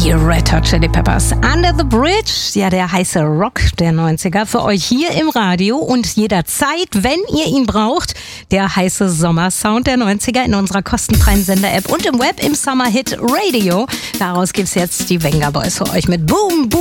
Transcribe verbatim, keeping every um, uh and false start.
Die Red Hot Chili Peppers. Under the Bridge, ja, der heiße Rock der neunziger für euch hier im Radio und jederzeit, wenn ihr ihn braucht, der heiße Sommersound der neunziger in unserer kostenfreien Sender-App und im Web im Summer Hit Radio. Daraus gibt's jetzt die Venga Boys für euch mit Boom Boom.